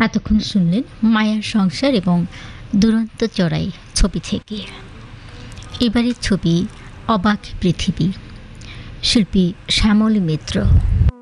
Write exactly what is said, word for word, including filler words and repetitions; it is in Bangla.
এতক্ষণ শুনলেন মায়ার সংসার এবং দুরন্ত চড়াই ছবি থেকে। এবারের ছবি অবাক পৃথিবী, শিল্পী শ্যামলী মিত্র।